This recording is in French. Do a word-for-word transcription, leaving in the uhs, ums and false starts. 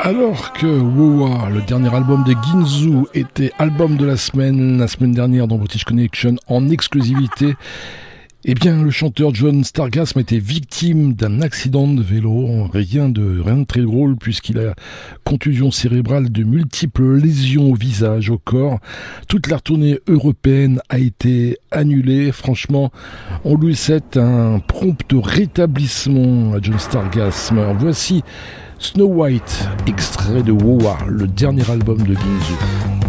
Alors que Wowa, le dernier album de Ginzu, était album de la semaine, la semaine dernière dans British Connection en exclusivité, eh bien le chanteur John Stargasm était victime d'un accident de vélo, rien de, rien de très drôle puisqu'il a contusion cérébrale, de multiples lésions au visage, au corps. Toute la tournée européenne a été annulée. Franchement, on lui souhaite un prompt rétablissement à John Stargasm. Alors, voici Snow White, extrait de Wowa, le dernier album de Ginzu.